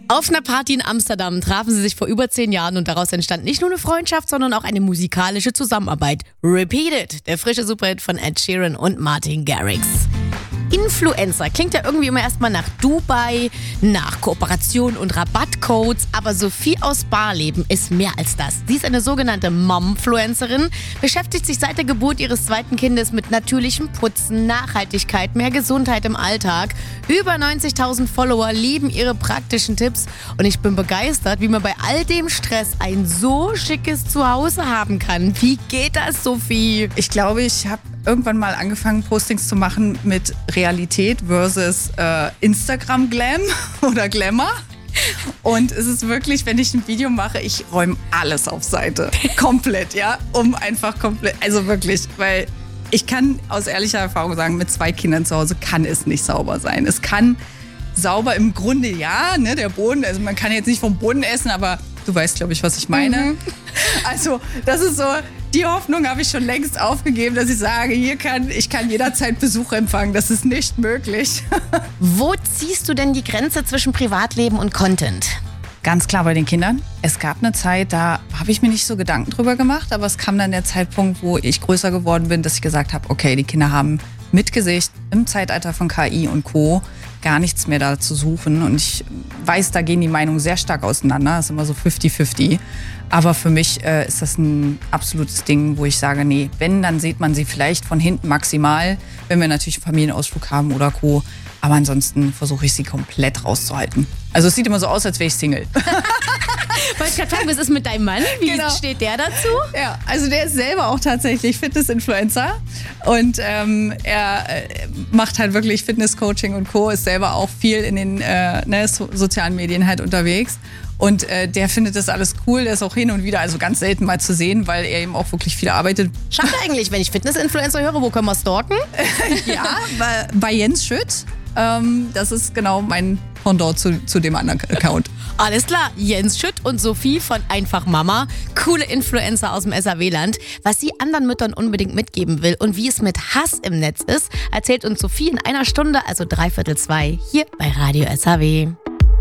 Auf einer Party in Amsterdam trafen sie sich vor über 10 Jahren und daraus entstand nicht nur eine Freundschaft, sondern auch eine musikalische Zusammenarbeit. Repeat It, der frische Superhit von Ed Sheeran und Martin Garrix. Influencer klingt ja irgendwie immer erstmal nach Dubai, nach Kooperation und Rabattcodes, aber Sophie aus Barleben ist mehr als das. Sie ist eine sogenannte Momfluencerin, beschäftigt sich seit der Geburt ihres zweiten Kindes mit natürlichem Putzen, Nachhaltigkeit, mehr Gesundheit im Alltag. Über 90.000 Follower lieben ihre praktischen Tipps und ich bin begeistert, wie man bei all dem Stress ein so schickes Zuhause haben kann. Wie geht das, Sophie? Ich glaube, ich habe irgendwann mal angefangen, Postings zu machen mit Realität versus Instagram-Glam oder Glamour. Und es ist wirklich, wenn ich ein Video mache, ich räume alles auf Seite. Komplett, ja. Also wirklich, weil ich kann aus ehrlicher Erfahrung sagen, mit 2 Kindern zu Hause kann es nicht sauber sein. Es kann sauber im Grunde ja, ne, der Boden, also man kann jetzt nicht vom Boden essen, aber du weißt, glaube ich, was ich meine. Mhm. Also das ist so, die Hoffnung habe ich schon längst aufgegeben, dass ich sage, ich kann jederzeit Besuch empfangen. Das ist nicht möglich. Wo ziehst du denn die Grenze zwischen Privatleben und Content? Ganz klar bei den Kindern. Es gab eine Zeit, da habe ich mir nicht so Gedanken drüber gemacht, aber es kam dann der Zeitpunkt, wo ich größer geworden bin, dass ich gesagt habe, okay, die Kinder haben mit Gesicht im Zeitalter von KI und Co. gar nichts mehr da zu suchen. Und ich weiß, da gehen die Meinungen sehr stark auseinander. Das ist immer so 50-50. Aber für mich ist das ein absolutes Ding, wo ich sage, nee, wenn, dann sieht man sie vielleicht von hinten maximal, wenn wir natürlich einen Familienausflug haben oder Co. Aber ansonsten versuche ich sie komplett rauszuhalten. Also es sieht immer so aus, als wäre ich Single. Wollte ich gerade fragen, was ist mit deinem Mann? Wie steht der dazu? Ja, also der ist selber auch tatsächlich Fitness-Influencer und er macht halt wirklich Fitness-Coaching und Co. Ist selber auch viel in den sozialen Medien halt unterwegs. Und der findet das alles cool, der ist auch hin und wieder, also ganz selten mal zu sehen, weil er eben auch wirklich viel arbeitet. Schade eigentlich, wenn ich Fitness-Influencer höre, wo können wir stalken? Ja, bei Jens Schütt. Das ist genau mein Pendant zu dem anderen Account. Alles klar, Jens Schütt und Sophie von Einfach Mama, coole Influencer aus dem SAW-Land. Was sie anderen Müttern unbedingt mitgeben will und wie es mit Hass im Netz ist, erzählt uns Sophie in einer Stunde, also 1:45, hier bei Radio SAW.